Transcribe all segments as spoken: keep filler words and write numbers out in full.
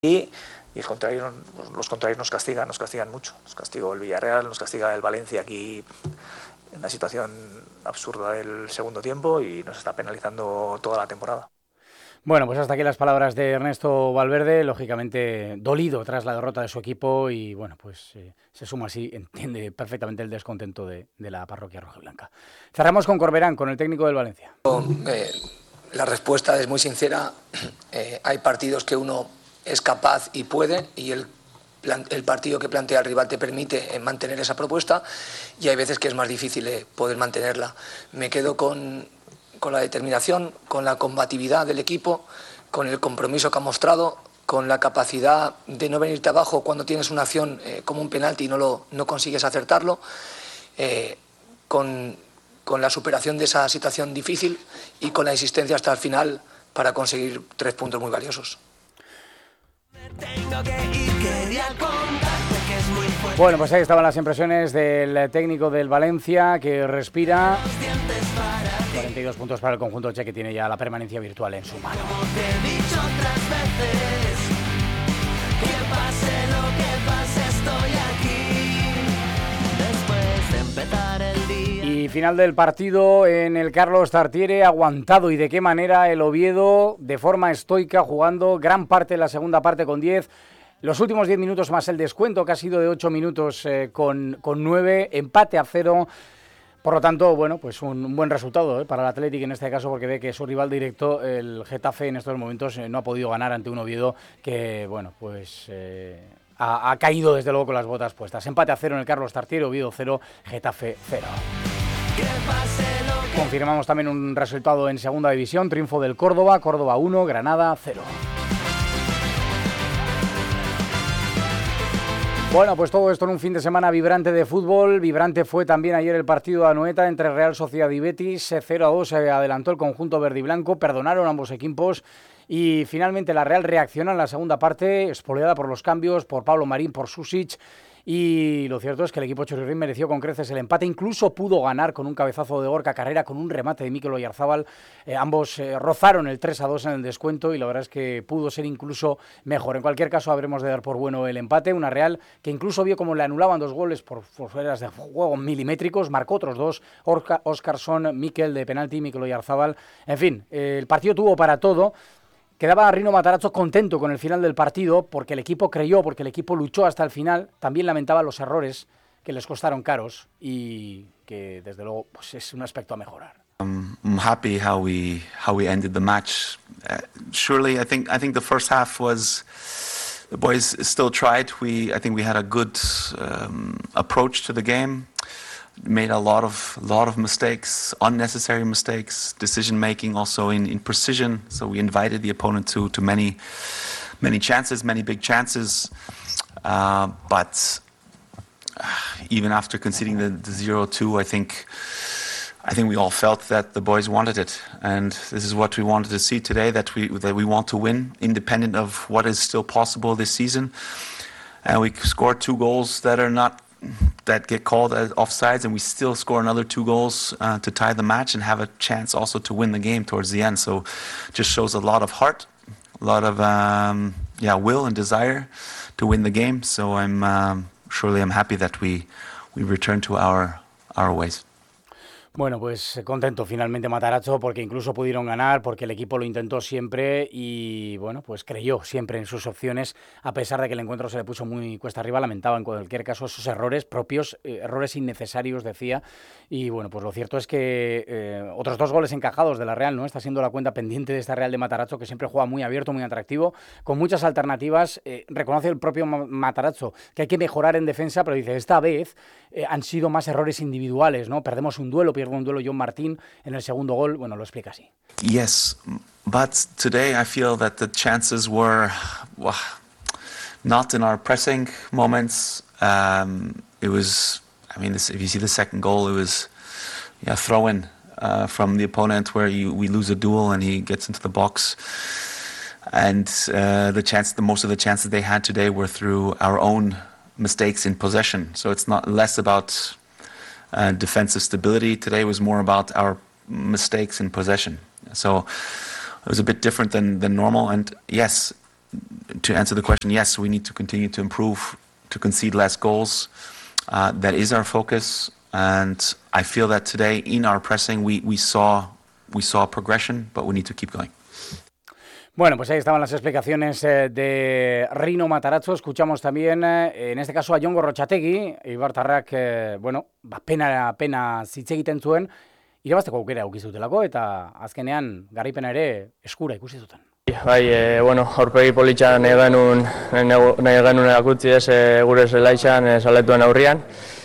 Y, y el contrario, los contrarios nos castigan, nos castigan mucho. Nos castigó el Villarreal, nos castiga el Valencia aquí en una situación absurda del segundo tiempo y nos está penalizando toda la temporada. Bueno, pues hasta aquí las palabras de Ernesto Valverde, lógicamente dolido tras la derrota de su equipo y bueno, pues eh, se suma así, entiende perfectamente el descontento de, de la parroquia rojiblanca. Cerramos con Corberán, con el técnico del Valencia. Eh, la respuesta es muy sincera. Eh, hay partidos que uno es capaz y puede y el, el partido que plantea el rival te permite mantener esa propuesta y hay veces que es más difícil eh, poder mantenerla. Me quedo con... con la determinación, con la combatividad del equipo, con el compromiso que ha mostrado, con la capacidad de no venirte abajo cuando tienes una acción eh, como un penalti y no, lo, no consigues acertarlo, eh, con, con la superación de esa situación difícil y con la insistencia hasta el final para conseguir tres puntos muy valiosos. Bueno, pues ahí estaban las impresiones del técnico del Valencia, que respira. cuarenta y dos puntos para el conjunto che, que tiene ya la permanencia virtual en su mano. Y final del partido en el Carlos Tartiere, aguantado y de qué manera el Oviedo de forma estoica, jugando gran parte de la segunda parte con diez. Los últimos diez minutos más el descuento, que ha sido de ocho minutos eh, con, con nueve, empate a cero. Por lo tanto, bueno, pues un, un buen resultado ¿eh? para el Athletic en este caso, porque ve que su rival directo, el Getafe, en estos momentos eh, no ha podido ganar ante un Oviedo que, bueno, pues eh, ha, ha caído desde luego con las botas puestas. Empate a cero en el Carlos Tartiere, Oviedo cero, Getafe cero. Confirmamos también un resultado en segunda división, triunfo del Córdoba, Córdoba uno, Granada cero. Bueno, pues todo esto en un fin de semana vibrante de fútbol. Vibrante fue también ayer el partido de Anoeta entre Real Sociedad y Betis. cero a dos se adelantó el conjunto verde y blanco. Perdonaron ambos equipos. Y finalmente la Real reacciona en la segunda parte, espoleada por los cambios, por Pablo Marín, por Susic. Y lo cierto es que el equipo chorrirrín mereció con creces el empate, incluso pudo ganar con un cabezazo de Gorka Carrera, con un remate de Mikel Oyarzábal. Eh, ambos eh, rozaron el tres a dos en el descuento y la verdad es que pudo ser incluso mejor. En cualquier caso, habremos de dar por bueno el empate. Una Real que incluso vio como le anulaban dos goles por, por fueras de juego milimétricos, marcó otros dos, Orca, Óscarson, Mikel de penalti, Mikel Oyarzábal. En fin, eh, el partido tuvo para todo. Quedaba Rino Matarazzo contento con el final del partido porque el equipo creyó, porque el equipo luchó hasta el final. También lamentaba los errores que les costaron caros y que desde luego pues, es un aspecto a mejorar. Um, I'm happy how we how we ended the match. Uh, surely, I think I think the first half was the boys still tried. We I think we had a good um, approach to the game. Made a lot of lot of mistakes, unnecessary mistakes, decision making also in, in precision. So we invited the opponent to to many many chances, many big chances. Uh, but even after conceding the, the zero two, I think I think we all felt that the boys wanted it, and this is what we wanted to see today. That we that we want to win, independent of what is still possible this season. And we scored two goals that are not. that get called as offsides, and we still score another two goals uh, to tie the match and have a chance also to win the game towards the end. So just shows a lot of heart, a lot of um, yeah will and desire to win the game. So I'm um, surely I'm happy that we we return to our our ways. Bueno, pues contento finalmente Matarazzo porque incluso pudieron ganar, porque el equipo lo intentó siempre y bueno, pues creyó siempre en sus opciones, a pesar de que el encuentro se le puso muy cuesta arriba. Lamentaba en cualquier caso esos errores propios, eh, errores innecesarios, decía. Y bueno, pues lo cierto es que eh, otros dos goles encajados de la Real, ¿no? Está siendo la cuenta pendiente de esta Real de Matarazzo, que siempre juega muy abierto, muy atractivo, con muchas alternativas. Eh, reconoce el propio Matarazzo que hay que mejorar en defensa, pero dice, esta vez eh, han sido más errores individuales, ¿no? Perdemos un duelo, pierde un duelo John Martín en el segundo gol. Bueno, lo explica así. Yes, but today I feel that the chances were well, not in our pressing moments. Um, it was, I mean, this, if you see the second goal, it was yeah, throw in uh, from the opponent where you, we lose a duel and he gets into the box. And uh, the chance, the most of the chances they had today were through our own mistakes in possession. So it's not less about Uh, defensive stability. Today was more about our mistakes in possession. So it was a bit different than, than normal. And yes, to answer the question, yes, we need to continue to improve, to concede less goals. Uh, that is our focus, and I feel that today in our pressing we, we saw we saw progression, but we need to keep going. Bueno, pues ahí estaban las explicaciones eh, de Rino Matarazzo. Escuchamos también, eh, en este caso, a Jon Gorrotxategi, Eibartarrak, eh, bueno, ba, pena, pena zitz egiten zuen, irabazteko aukera aukizutelako, eta azkenean garipena ere eskura ikusi zuten. Bai, e, bueno, aurpegi politxa nahi genuen, nahi genuen erakutzi ez, e, gure zelaitxan, e, saletuen aurrian.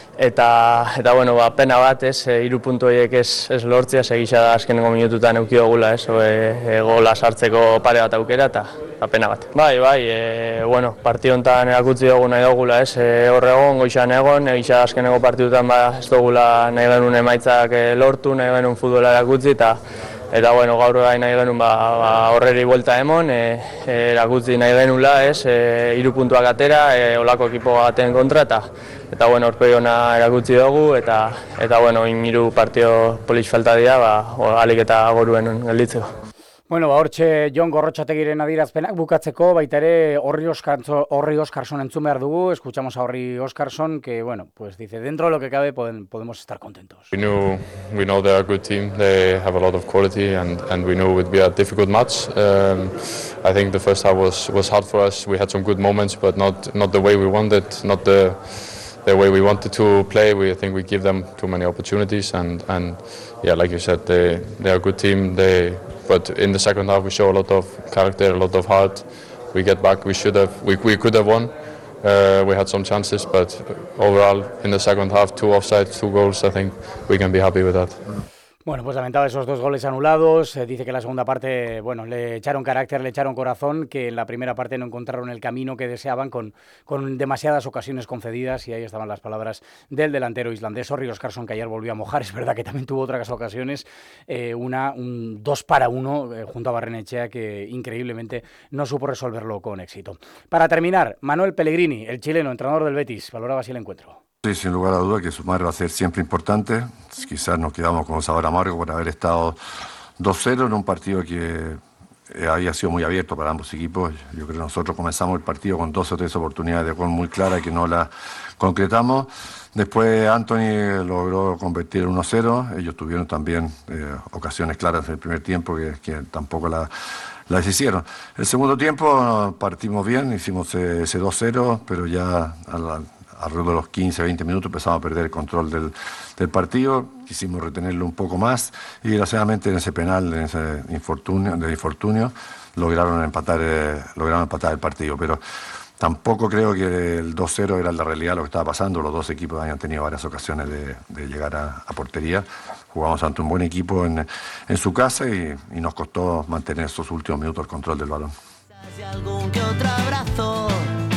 Eta, eta bueno, ba, pena bat, ez, e, hiru puntu horiek ez, ez lortzea, segisa da azkenengo minututan euki dugula, ez, e, e, gola sartzeko pare bat aukera, eta, eta pena bat. Bai, bai, e, bueno, partidu honetan erakutzi dugu nahi dugula, ez, e, horregon, goixan egon, egisa azkenengo partidutan ba, ez dugula nahi genuen emaitzak e, lortu, nahi genuen futbola erakutzi, eta Eta bueno, gaur nahi genuen ba, ba, horreri buelta emon, e, e, erakutzi nahi genuela, ez, e, hiru puntuak atera, e, olako ekipo baten kontra, eta eta bueno, aurpegi ona erakutzi dugu, eta eta bueno, hiru partido politx falta dira, ba, alik eta goruen gelditzeko. Bueno, ba, hortxe Jon Gorrotxategiren adierazpenak bukatzeko, baita ere Horri Oskarson entzun behar dugu, escuchamos a Horri Oskarson, que, bueno, pues dice, dentro de lo que cabe podem, podemos estar contentos. We knew, we know they're a good team, they have a lot of quality, and, and we knew it would be a difficult match. Um, I think the first half was, was hard for us, we had some good moments, but not, not the way we wanted, not the, the way we wanted to play. We, I think we give them too many opportunities, and, and yeah, like you said, they, they're a good team, they But in the second half we show a lot of character, a lot of heart. We get back, we should have, we, we could have won. Uh, we had some chances, but overall in the second half, two offsides, two goals, I think we can be happy with that. Bueno, pues lamentaba esos dos goles anulados, eh, dice que la segunda parte, bueno, le echaron carácter, le echaron corazón, que en la primera parte no encontraron el camino que deseaban con, con demasiadas ocasiones concedidas, y ahí estaban las palabras del delantero islandés, Horri Oskarson, que ayer volvió a mojar. Es verdad que también tuvo otras ocasiones, eh, una, un dos para uno eh, junto a Barrenechea, que increíblemente no supo resolverlo con éxito. Para terminar, Manuel Pellegrini, el chileno, entrenador del Betis, valoraba así el encuentro. Sí, sin lugar a duda que sumar va a ser siempre importante. Quizás nos quedamos con un sabor amargo por haber estado dos cero en un partido que había sido muy abierto para ambos equipos. Yo creo que nosotros comenzamos el partido con dos o tres oportunidades de gol muy claras que no las concretamos. Después Anthony logró convertir en uno cero. Ellos tuvieron también eh, ocasiones claras en el primer tiempo que, que tampoco la, las hicieron. El segundo tiempo partimos bien, hicimos ese dos cero, pero ya a la, alrededor de los quince, veinte minutos empezamos a perder el control del, del partido, quisimos retenerlo un poco más y desgraciadamente en ese penal, en ese infortunio, de infortunio, lograron empatar, eh, lograron empatar el partido, pero tampoco creo que el dos cero era la realidad de lo que estaba pasando. Los dos equipos habían tenido varias ocasiones de, de llegar a, a portería. Jugamos ante un buen equipo en, en su casa y, y nos costó mantener esos últimos minutos el control del balón. Algún que otro abrazo,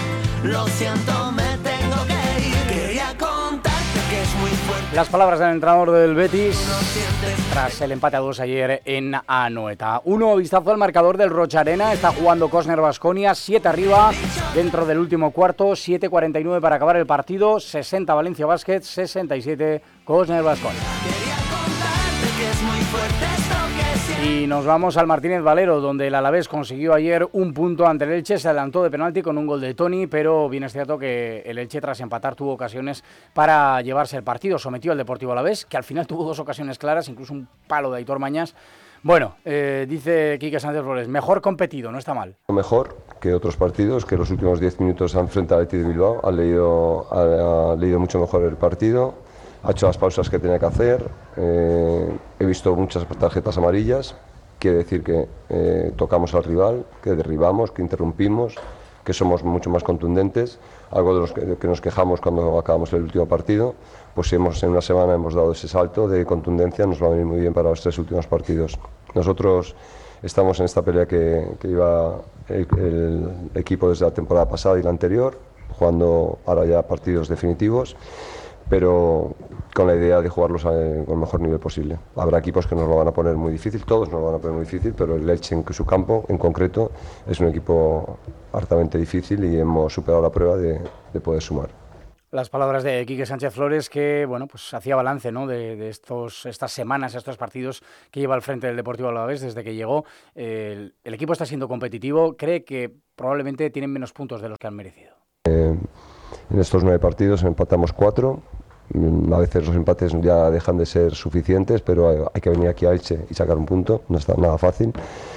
lo siento, me tengo que ir. Quería contarte que es muy fuerte. Las palabras del entrenador del Betis tras el empate a dos ayer en Anoeta. Uno, vistazo al marcador del Rocha Arena. Está jugando Cosner Baskonia, siete arriba dentro del último cuarto, siete cuarenta y nueve para acabar el partido, sesenta Valencia Basket, sesenta y siete Cosner Baskonia. Y nos vamos al Martínez Valero, donde el Alavés consiguió ayer un punto ante el Elche, se adelantó de penalti con un gol de Toni, pero bien es cierto que el Elche tras empatar tuvo ocasiones para llevarse el partido, sometió al Deportivo Alavés, que al final tuvo dos ocasiones claras, incluso un palo de Aitor Mañas. Bueno, eh, dice Quique Sánchez Flores, mejor competido, no está mal. Mejor que otros partidos, que los últimos diez minutos han frente al Athletic de Bilbao, ha leído, ha, ha leído mucho mejor el partido. Ha hecho las pausas que tenía que hacer, eh, he visto muchas tarjetas amarillas, quiere decir que eh, tocamos al rival, que derribamos, que interrumpimos, que somos mucho más contundentes, algo de los que, que nos quejamos cuando acabamos el último partido, pues si hemos, en una semana hemos dado ese salto de contundencia, nos va a venir muy bien para los tres últimos partidos. Nosotros estamos en esta pelea que, que iba el, el equipo desde la temporada pasada y la anterior, jugando ahora ya partidos definitivos, pero con la idea de jugarlos con el mejor nivel posible. Habrá equipos que nos lo van a poner muy difícil, todos nos lo van a poner muy difícil, pero el Elche en su campo, en concreto, es un equipo hartamente difícil y hemos superado la prueba de, de poder sumar. Las palabras de Quique Sánchez Flores, que bueno, pues hacía balance, ¿no?, de, de estos, estas semanas, estos partidos que lleva al frente del Deportivo Alavés desde que llegó. El, el equipo está siendo competitivo, cree que probablemente tienen menos puntos de los que han merecido. Eh, en estos nueve partidos empatamos cuatro. A veces los empates ya dejan de ser suficientes, pero hay que venir aquí a Elche y sacar un punto, no está nada fácil.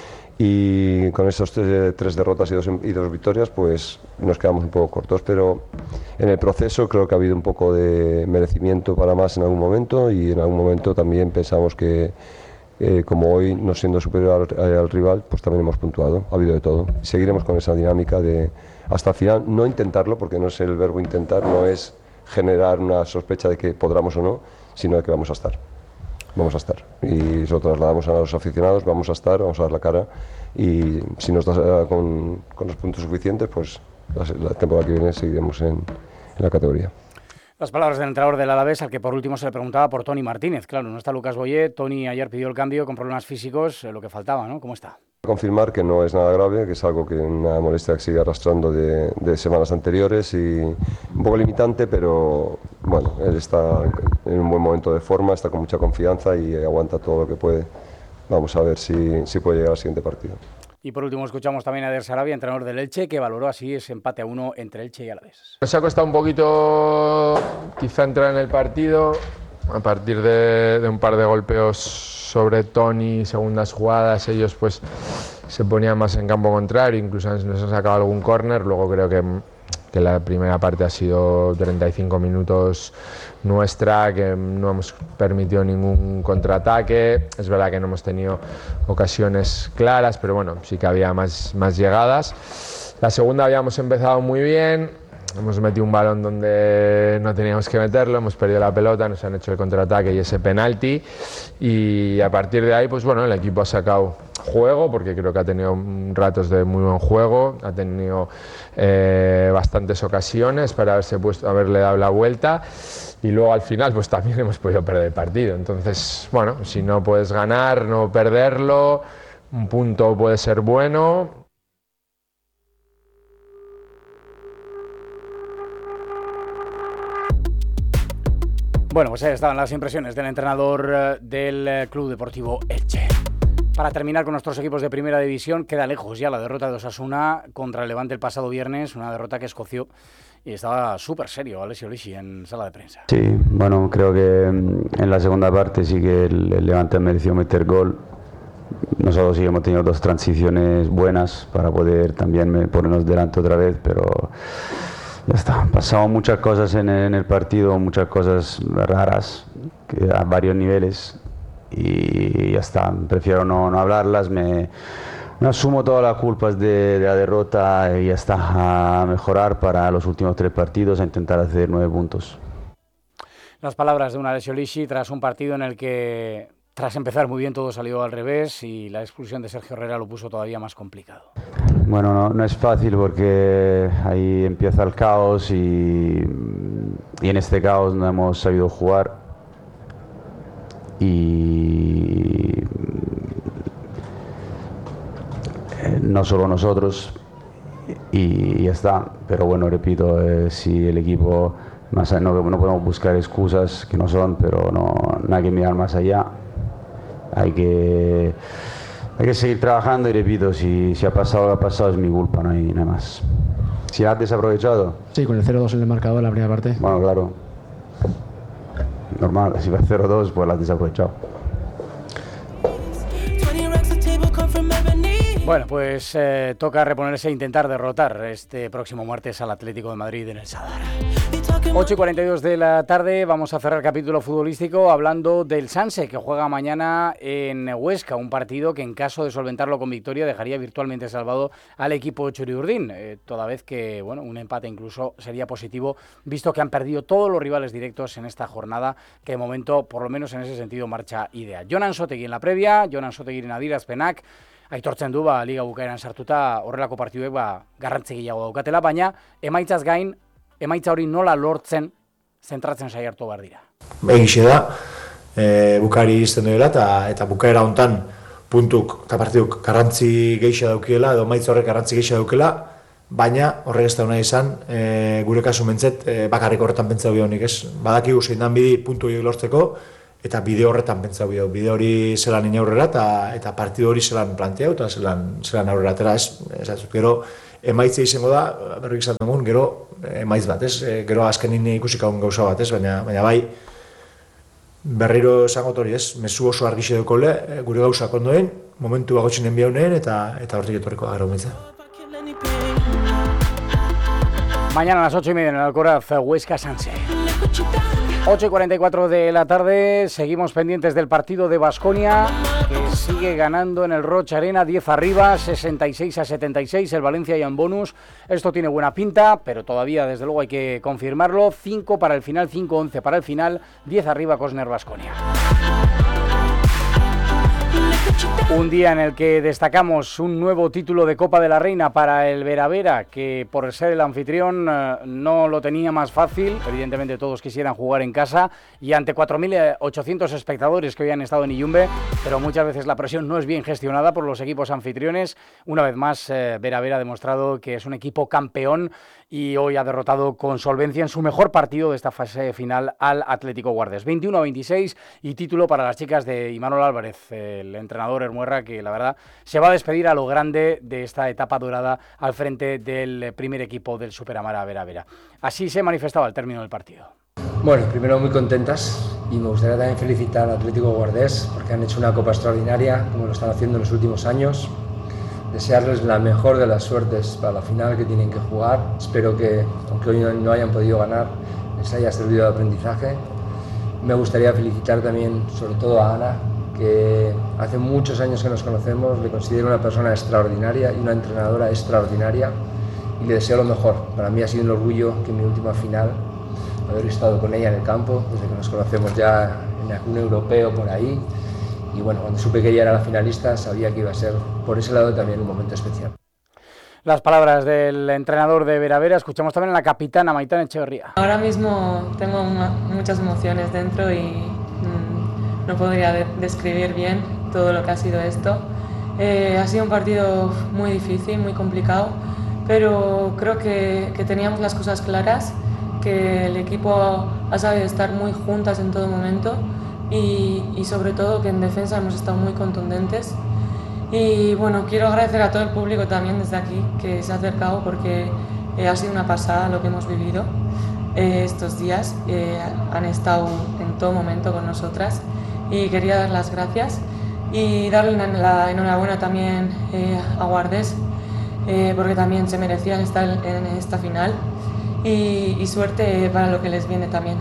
Y con esos tres, tres derrotas y dos, y dos victorias, pues nos quedamos un poco cortos, pero en el proceso creo que ha habido un poco de merecimiento para más en algún momento, y en algún momento también pensamos que, eh, como hoy, no siendo superior al, al rival, pues también hemos puntuado, ha habido de todo. Seguiremos con esa dinámica de hasta el final, no intentarlo, porque no es el verbo intentar, no es generar una sospecha de que podamos o no, sino de que vamos a estar. Vamos a estar. Y eso lo trasladamos a los aficionados, vamos a estar, vamos a dar la cara, y si nos da con, con los puntos suficientes, pues la, la temporada que viene seguiremos en, en la categoría. Las palabras del entrenador del Alavés, al que por último se le preguntaba por Toni Martínez. Claro, no está Lucas Boyé. Toni ayer pidió el cambio con problemas físicos, eh, lo que faltaba, ¿no? ¿Cómo está? Confirmar que no es nada grave, que es algo que una molestia que sigue arrastrando de, de semanas anteriores, y un poco limitante, pero bueno, él está en un buen momento de forma, está con mucha confianza y aguanta todo lo que puede. Vamos a ver si, si puede llegar al siguiente partido. Y por último escuchamos también a Eder Sarabia, entrenador del Elche, que valoró así ese empate a uno entre Elche y Alavés. Nos ha costado un poquito quizá entrar en el partido a partir de, de un par de golpeos sobre Toni, segundas jugadas, ellos pues se ponían más en campo contrario, incluso nos han sacado algún córner. Luego creo que, que la primera parte ha sido treinta y cinco minutos nuestra, que no hemos permitido ningún contraataque. Es verdad que no hemos tenido ocasiones claras, pero bueno, sí que había más, más llegadas. La segunda habíamos empezado muy bien. Hemos metido un balón donde no teníamos que meterlo, hemos perdido la pelota, nos han hecho el contraataque y ese penalti, y a partir de ahí, pues bueno, el equipo ha sacado juego, porque creo que ha tenido ratos de muy buen juego, ha tenido eh, bastantes ocasiones para haberse puesto, haberle dado la vuelta, y luego al final pues también hemos podido perder el partido. Entonces, bueno, si no puedes ganar, no perderlo, un punto puede ser bueno. Bueno, pues ahí estaban las impresiones del entrenador del Club Deportivo Elche. Para terminar con nuestros equipos de primera división, queda lejos ya la derrota de Osasuna contra el Levante el pasado viernes, una derrota que escoció y estaba súper serio Alessio Lisci en sala de prensa. Sí, bueno, creo que en la segunda parte sí que el, el Levante mereció meter gol. Nosotros sí hemos tenido dos transiciones buenas para poder también ponernos delante otra vez, pero ya está. Pasamos muchas cosas en el, en el partido, muchas cosas raras que a varios niveles, y ya está. Prefiero no, no hablarlas, me, me asumo todas las culpas de, de la derrota y ya está, a mejorar para los últimos tres partidos, a intentar hacer nueve puntos. Las palabras de un Alessio Lisci tras un partido en el que, tras empezar muy bien, todo salió al revés y la expulsión de Sergio Herrera lo puso todavía más complicado. Bueno, no, no es fácil porque ahí empieza el caos y, y en este caos no hemos sabido jugar, y no solo nosotros, y ya está. Pero bueno, repito, eh, si el equipo, más allá, no, no podemos buscar excusas que no son, pero no, no hay que mirar más allá, hay que Hay que seguir trabajando, y repito, si, si ha pasado lo que ha pasado es mi culpa, no hay nada más. ¿Si has desaprovechado? Sí, con el cero dos en el marcador en la primera parte. Bueno, claro. Normal, si va cero dos, pues lo has desaprovechado. Bueno, pues eh, toca reponerse e intentar derrotar este próximo martes al Atlético de Madrid en el Sadar. ocho y cuarenta y dos de la tarde, vamos a cerrar el capítulo futbolístico hablando del Sanse, que juega mañana en Huesca, un partido que en caso de solventarlo con victoria dejaría virtualmente salvado al equipo Txuri-Urdin, eh, toda vez que bueno, un empate incluso sería positivo, visto que han perdido todos los rivales directos en esta jornada, que de momento, por lo menos en ese sentido, marcha ideal. Jonan Sotegui en la previa, Jonan Sotegui en Adierazpenak, aitortzen du, ba, liga bukaeran sartuta horrelako partiduek ba, garrantzi gehiago daukatela, baina emaitzaz gain, emaitza hori nola lortzen zentratzen saiatu behar dira. Egixe da, e, bukari izten duela, eta, eta bukaera hontan puntuk eta partiduk garrantzi gehiago daukiela, edo emaitza horrek garrantzi gehiago daukela, baina horrek ez da nahi izan, e, gure kasu mentzet, e, bakarrik horretan pentsau bionik, ez? Badakigu zein dan bidi puntu horiek lortzeko, eta bide horretan pentsau bio. Bide hori zelan ina aurrera, eta, eta partidu hori zelan planteau, eta zelan, zelan aurrera atera, ez? Ez gero, emaitze izango da, berrik izan dugun, gero emaitz bat, ez? E, gero azkenin ikusik hau gauza bat, ez? Baina, baina bai, berriro esango hori, ez? Mezu oso argixe dukole, gure gauzak ondoen, momentu agotxinen biaunen, eta, eta hortik etorriko gara umetza. Mañana a las ocho y media en el Alcoraz, Huesca Sanse. ocho y cuarenta y cuatro de la tarde, seguimos pendientes del partido de Baskonia, que sigue ganando en el Roig Arena, diez arriba, sesenta y seis a setenta y seis, el Valencia ya en bonus. Esto tiene buena pinta, pero todavía desde luego hay que confirmarlo. cinco para el final, cinco once para el final, diez arriba Cosner Baskonia. Un día en el que destacamos un nuevo título de Copa de la Reina para el Vera Vera, que por ser el anfitrión no lo tenía más fácil. Evidentemente todos quisieran jugar en casa y ante cuatro mil ochocientos espectadores que hoy han estado en Illumbe, pero muchas veces la presión no es bien gestionada por los equipos anfitriones. Una vez más, Vera Vera ha demostrado que es un equipo campeón y hoy ha derrotado con solvencia en su mejor partido de esta fase final al Atlético Guardés. veintiuno a veintiséis y título para las chicas de Imanol Álvarez, el entrenador Hermuerra, que la verdad se va a despedir a lo grande de esta etapa dorada al frente del primer equipo del Superamara Vera Vera. Así se manifestaba al término del partido. Bueno, primero muy contentas y me gustaría también felicitar al Atlético Guardés porque han hecho una copa extraordinaria como lo están haciendo en los últimos años. Desearles la mejor de las suertes para la final que tienen que jugar. Espero que, aunque hoy no hayan podido ganar, les haya servido de aprendizaje. Me gustaría felicitar también, sobre todo a Ana, que hace muchos años que nos conocemos, le considero una persona extraordinaria y una entrenadora extraordinaria y le deseo lo mejor. Para mí ha sido un orgullo que en mi última final haber estado con ella en el campo, desde que nos conocemos ya en algún europeo por ahí. Y bueno, cuando supe que ella era la finalista, sabía que iba a ser, por ese lado, también un momento especial. Las palabras del entrenador de Vera Vera. Escuchamos también a la capitana Maitán Echeverría. Ahora mismo tengo una, muchas emociones dentro y mmm, no podría de describir bien todo lo que ha sido esto. Eh, ha sido un partido muy difícil, muy complicado, pero creo que, que teníamos las cosas claras, que el equipo ha sabido estar muy juntas en todo momento. Y, y sobre todo que en defensa hemos estado muy contundentes. Y bueno, quiero agradecer a todo el público también desde aquí que se ha acercado porque eh, ha sido una pasada lo que hemos vivido eh, estos días. Eh, han estado en todo momento con nosotras y quería dar las gracias y darle la enhorabuena también eh, a Guardés eh, porque también se merecían estar en esta final y, y suerte para lo que les viene también.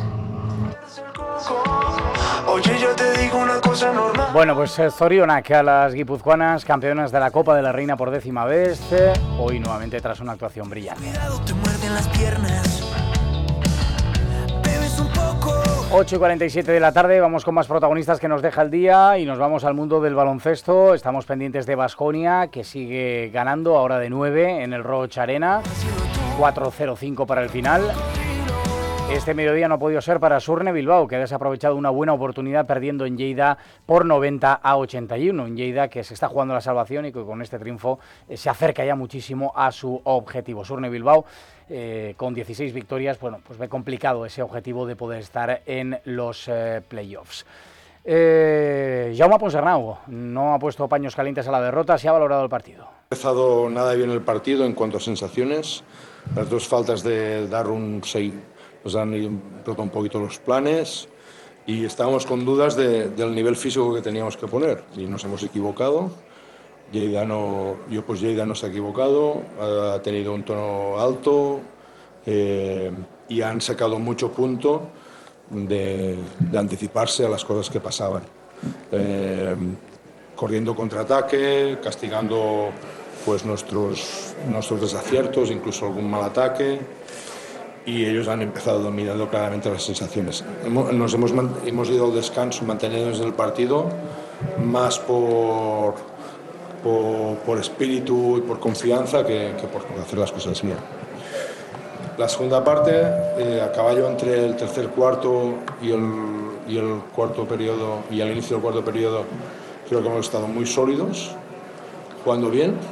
Oye, yo te digo una cosa normal. Bueno, pues eh, zorionak a las guipuzcoanas, campeonas de la Copa de la Reina por décima vez, eh, hoy nuevamente tras una actuación brillante. Te muerden las piernas. Bebes un poco. ocho y cuarenta y siete de la tarde, vamos con más protagonistas que nos deja el día y nos vamos al mundo del baloncesto. Estamos pendientes de Baskonia, que sigue ganando ahora de nueve en el Roig Arena, cuatro cero cinco para el final. Este mediodía no ha podido ser para Surne Bilbao, que ha desaprovechado una buena oportunidad perdiendo en Lleida por noventa a ochenta y uno. En Lleida, que se está jugando la salvación y que con este triunfo eh, se acerca ya muchísimo a su objetivo. Surne Bilbao, eh, con dieciséis victorias, bueno, pues ve complicado ese objetivo de poder estar en los eh, playoffs. Eh, Jaume Ponsarnau no ha puesto paños calientes a la derrota, se ha valorado el partido. Ha empezado nada bien el partido en cuanto a sensaciones. Las dos faltas de Darun seis nos han roto un poquito los planes y estábamos con dudas de, del nivel físico que teníamos que poner y nos hemos equivocado. Lleida no, yo pues Lleida no se ha equivocado, ha tenido un tono alto eh, y han sacado mucho punto de, de anticiparse a las cosas que pasaban. Eh, corriendo contraataque, castigando pues nuestros, nuestros desaciertos, incluso algún mal ataque. Y ellos han empezado dominando claramente las sensaciones. Hemos, nos hemos, hemos ido al descanso manteniéndonos en el partido más por, por, por espíritu y por confianza que, que por hacer las cosas bien. La segunda parte, eh, a caballo entre el tercer cuarto y el, y el cuarto periodo y al inicio del cuarto periodo, creo que hemos estado muy sólidos, jugando bien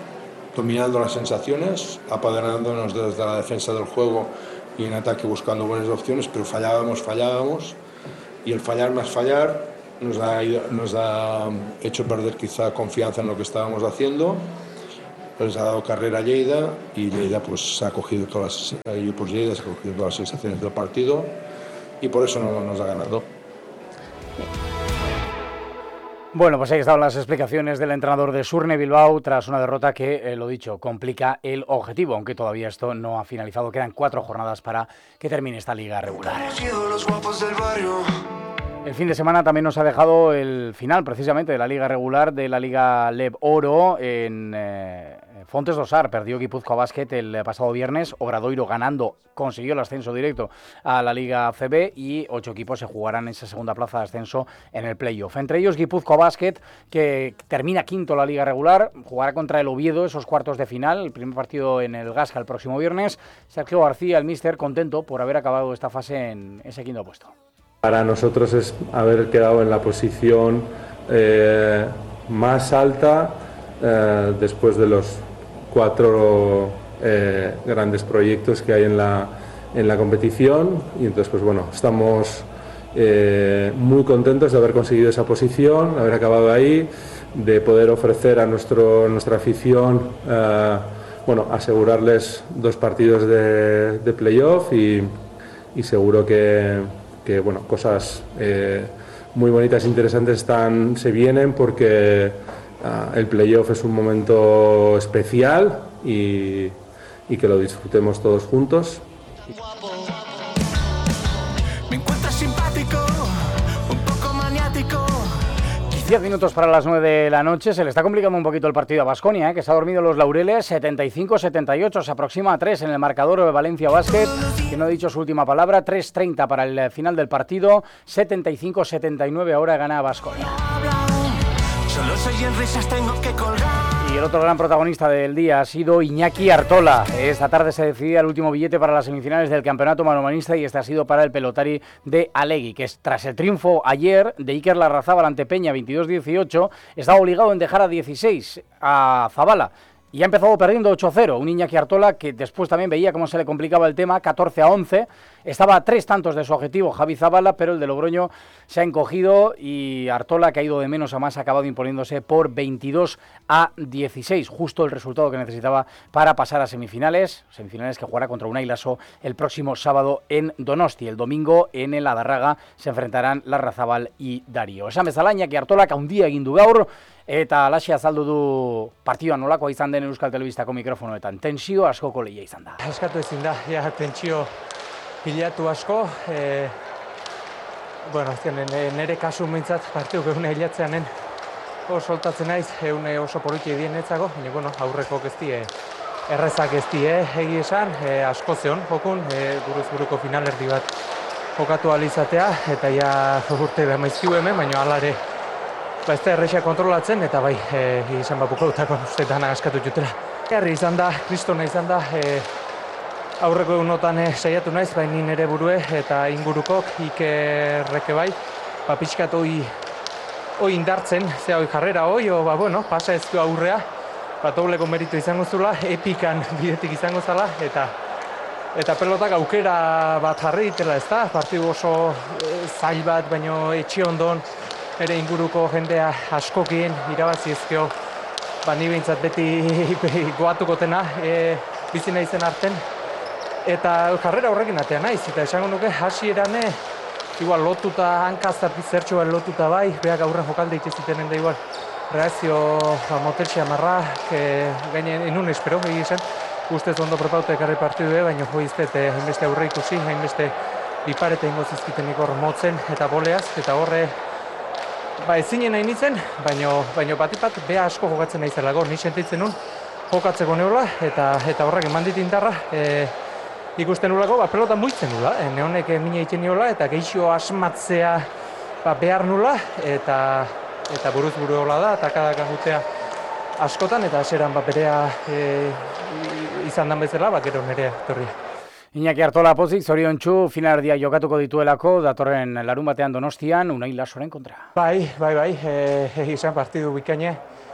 dominando las sensaciones, apoderándonos desde la defensa del juego y en ataque buscando buenas opciones, pero fallábamos, fallábamos, y el fallar más fallar nos ha, nos ha hecho perder quizá confianza en lo que estábamos haciendo. Les ha dado carrera a Lleida y Lleida pues ha cogido todas las, pues, Lleida se ha cogido todas las sensaciones del partido y por eso no nos ha ganado. Bueno, pues ahí estaban las explicaciones del entrenador de Surne Bilbao tras una derrota que, eh, lo dicho, complica el objetivo, aunque todavía esto no ha finalizado. Quedan cuatro jornadas para que termine esta liga regular. El fin de semana también nos ha dejado el final, precisamente, de la liga regular de la Liga Leb Oro en eh, Fontes Dosar. Perdió Guipúzcoa Basket el pasado viernes. Obradoiro, ganando, consiguió el ascenso directo a la Liga C B y ocho equipos se jugarán esa segunda plaza de ascenso en el playoff. Entre ellos Guipúzcoa Basket, que termina quinto la liga regular, jugará contra el Oviedo esos cuartos de final, el primer partido en el Gasca el próximo viernes. Sergio García, el míster, contento por haber acabado esta fase en ese quinto puesto. Para nosotros es haber quedado en la posición eh, más alta eh, después de los cuatro eh, grandes proyectos que hay en la, en la competición, y entonces pues bueno, estamos eh, muy contentos de haber conseguido esa posición, de haber acabado ahí, de poder ofrecer a nuestro, nuestra afición eh, bueno, asegurarles dos partidos de, de playoff y, y seguro que que bueno, cosas eh, muy bonitas e interesantes están, se vienen porque uh, el playoff es un momento especial y, y que lo disfrutemos todos juntos. Me encuentras simpático, un poco maniático. Diez minutos para las nueve de la noche. Se le está complicando un poquito el partido a Baskonia, ¿eh? Que se ha dormido los laureles. setenta y cinco setenta y ocho, se aproxima a tres en el marcador de Valencia Basket, que no ha dicho su última palabra. tres treinta para el final del partido. setenta y cinco setenta y nueve ahora gana Baskonia. Solo soy en risas, tengo que colgar. Y el otro gran protagonista del día ha sido Iñaki Artola. Esta tarde se decidía el último billete para las semifinales del campeonato manomanista y este ha sido para el pelotari de Alegui, que tras el triunfo ayer de Iker Larrazábal ante Peña veintidós dieciocho, estaba obligado en dejar a dieciséis a Zabala. Y ha empezado perdiendo ocho cero, un Iñaki Artola que después también veía cómo se le complicaba el tema, catorce a once, estaba a tres tantos de su objetivo Javi Zabala, pero el de Logroño se ha encogido y Artola, que ha ido de menos a más, ha acabado imponiéndose por veintidós a dieciséis, justo el resultado que necesitaba para pasar a semifinales, semifinales que jugará contra Unai Laso el próximo sábado en Donosti. El domingo en el Adarraga se enfrentarán Larrazábal y Darío. Esan bezala, Iñaki Artola handia egin du gaur, eta alaxe azaldu du partioa nolakoa izan den Euskal Telebistako mikrofonoetan. Tensio askoko lehia izan da. Eskatu ezin da, ja, tentsio pilatu asko. E, bueno, nire kasu mintzat partiuk egune hilatzeanen oso soltatzen naiz, egune oso poliki edien etzago, baina bueno, aurreko geztie errezak geztie egi esan, e, asko zeon jokun, e, buruz buruko finalerdi bat jokatu alizatea, eta ja urte behar maizkiu hemen, baina alare ba ez da errexak kontrolatzen, eta bai, e, izan bapuko dutako uste dana askatu jutela. Herri izan da, kristona izan da, e, aurreko egunotan e, saiatu naiz, bai ni nire burue eta ingurukok Ikerreke bai, ba pixkat hoi, hoi indartzen, ze hoi jarrera hoi, o ba bueno, pasa ezko aurrea, ba dobleko meritu izango zula, epikan bidetik izango zala, eta eta pelotak aukera bat jarri ditela, ez da, partidu oso e, zail bat, baino etxe ondon, ere inguruko jendea askokien irabazi ezkeo, ba ni behintzat beti goatuko tena, e, bizi naizen arten, eta jarrera horrekin atea naiz, eta esango nuke hasieran igual lotuta, hankazta zertxo bat lotuta bai, beak aurren jokalde itxezitenen da igual, reakzio ba, motelxea marra, gainen enun espero, egi esan, ustez ondo prepauta ekarri partidu, baina joiztet hainbeste aurre ikusi, hainbeste diparete ingo zizkitenik hor motzen eta boleaz, eta horre ba ezinen nahi nintzen, baina baino batipat beha asko jokatzen nahi zelago, ni sentitzen nun jokatzeko neula, eta eta horrek eman dit indarra, e, ikusten nulako, ba pelota muitzen nula, e, neonek mina egiten niola, eta geixo asmatzea ba, behar nula, eta eta buruz buru hola da, eta kadaka jutea askotan, eta eseran ba, berea e, izan dan bezala, ba, gero nerea torria. Iñaki Artola pozik, zoriontsu, finalerdia jokatuko dituelako, datorren larun batean Donostian, Unai Lasoren kontra. Bai, bai, bai, e, izan partidu bikaine.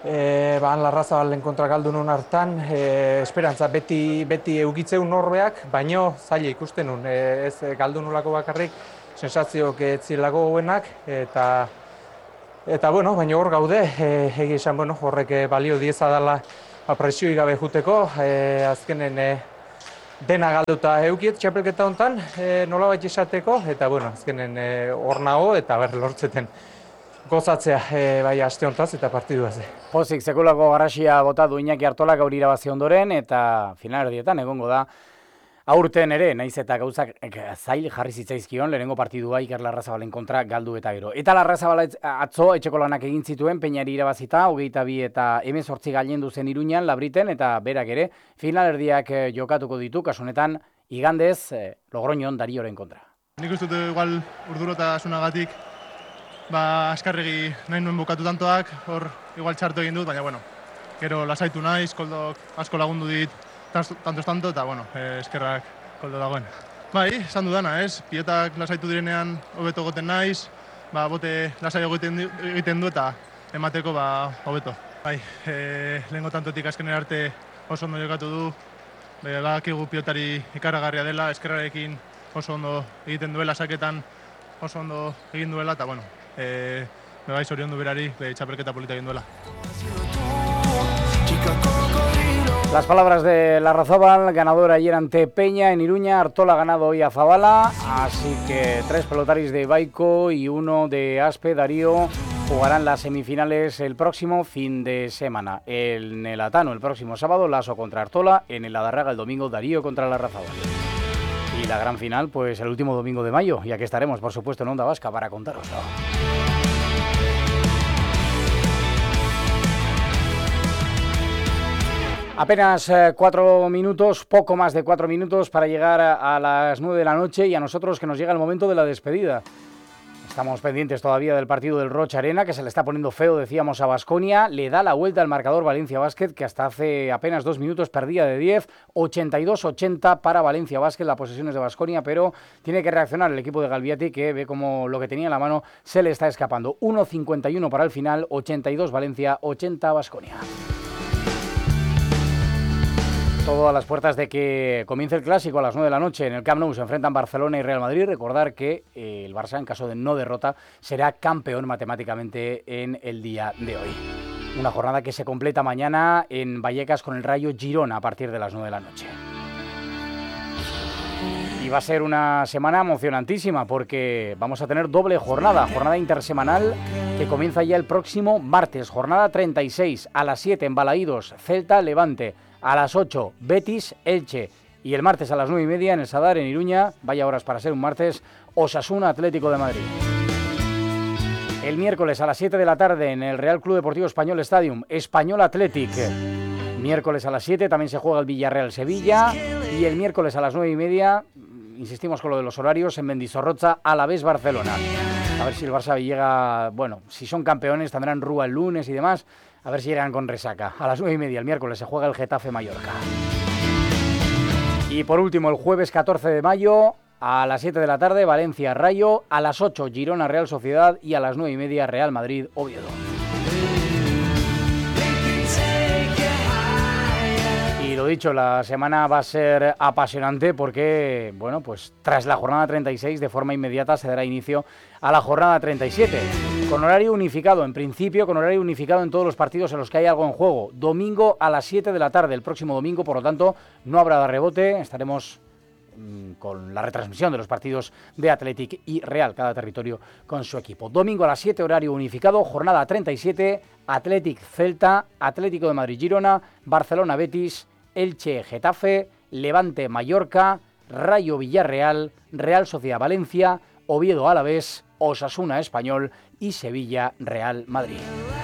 e, ba, Larrazabalen kontra galdu nun hartan, e, esperantza beti, beti eukitzeun norbeak, baino zaila ikusten nun, e, ez galdu nulako bakarrik, sensazio etzilako goenak, eta eta bueno, baina hor gaude, e, egi esan, bueno, horrek balio dieza dela presioi gabe juteko, e, azkenen e, dena galduta eukiet txapelketa hontan, e, nolabait esateko, eta bueno, azkenen hor e, nago, eta ber lortzeten gozatzea e, bai aste hontaz eta partiduaz. Pozik, sekulako garrasia bota du Iñaki Artolak gaur irabazi ondoren, eta finalerdietan egongo da aurten ere, naiz eta gauzak zail jarri zitzaizkion, lehenengo partidua Iker Larrazabalen kontra galdu eta gero. Eta Larrazabala atzo etxeko lanak egin zituen, Peñari irabazita, hogeita bi eta hemezortzi gailendu zen Iruñan, Labriten, eta berak ere, finalerdiak jokatuko ditu, kasunetan, igandez, Logroñon Darioren kontra. Nik uste dut igual urdurasunagatik, ba, askarregi nahi nuen bukatu tantoak, hor igual txartu egin dut, baina, bueno, gero lasaitu naiz, koldok asko lagundu dit, tantos tanto, eta, bueno, eskerrak koldo dagoen. Bai, esan dudana, ez? Pilotak lasaitu direnean hobeto goten naiz, ba, bote lasai egiten du eta emateko ba, hobeto. Bai, e, lehengo tantotik azkenera arte oso ondo jokatu du, badakigu pilotari ikaragarria dela, eskerrarekin oso ondo egiten duela, saketan oso ondo egin duela, eta, bueno, e, bai, zoriondu berari, be, txapelketa polita egin duela. Las palabras de Larrazabal, ganador ayer ante Peña en Iruña, Artola ha ganado hoy a Zabala, así que tres pelotaris de Baico y uno de Aspe, Darío, jugarán las semifinales el próximo fin de semana. En el Atano el próximo sábado, Laso contra Artola, en el Adarraga el domingo, Darío contra Larrazabal. Y la gran final, pues el último domingo de mayo, y aquí estaremos, por supuesto, en Onda Vasca para contaroslo. Apenas eh, cuatro minutos, poco más de cuatro minutos para llegar a, a las nueve de la noche y a nosotros que nos llega el momento de la despedida. Estamos pendientes todavía del partido del Rocha Arena, que se le está poniendo feo, decíamos, a Baskonia. Le da la vuelta al marcador Valencia Basket, que hasta hace apenas dos minutos perdía de diez. ochenta y dos ochenta para Valencia Basket, las posesiones de Baskonia, pero tiene que reaccionar el equipo de Galviati, que ve como lo que tenía en la mano se le está escapando. uno cincuenta y uno para el final, ochenta y dos Valencia, ochenta Baskonia. Todo a las puertas de que comience el clásico a las nueve de la noche. En el Camp Nou se enfrentan Barcelona y Real Madrid. Recordar que eh, el Barça, en caso de no derrota, será campeón matemáticamente en el día de hoy. Una jornada que se completa mañana en Vallecas con el Rayo Girona a partir de las nueve de la noche. Y va a ser una semana emocionantísima porque vamos a tener doble jornada, jornada intersemanal que comienza ya el próximo martes. Jornada treinta y seis a las siete en Balaídos, Celta Levante. A las ocho, Betis, Elche. Y el martes a las nueve y media en el Sadar, en Iruña, vaya horas para ser un martes, Osasuna Atlético de Madrid. El miércoles a las siete de la tarde en el Real Club Deportivo Español Stadium, Español Athletic. Miércoles a las siete también se juega el Villarreal Sevilla. Y el miércoles a las nueve y media, insistimos con lo de los horarios, en Mendizorroza, Alavés Barcelona. A ver si el Barça llega, bueno, si son campeones tendrán rúa el lunes y demás. A ver si llegan con resaca. A las nueve y media el miércoles se juega el Getafe Mallorca. Y por último, el jueves catorce de mayo, a las siete de la tarde, Valencia Rayo. A las ocho, Girona Real Sociedad. Y a las nueve y media, Real Madrid Oviedo. Y lo dicho, la semana va a ser apasionante porque, bueno, pues tras la jornada treinta y seis, de forma inmediata se dará inicio a la jornada treinta y siete. Con horario unificado, en principio, con horario unificado en todos los partidos en los que hay algo en juego. Domingo a las siete de la tarde, el próximo domingo, por lo tanto, no habrá rebote. Estaremos mmm, con la retransmisión de los partidos de Athletic y Real, cada territorio con su equipo. Domingo a las siete, horario unificado, jornada treinta y siete, Athletic Celta, Atlético de Madrid Girona, Barcelona Betis, Elche Getafe, Levante Mallorca, Rayo Villarreal, Real Sociedad Valencia, Oviedo Alavés, Osasuna Español y Sevilla Real Madrid.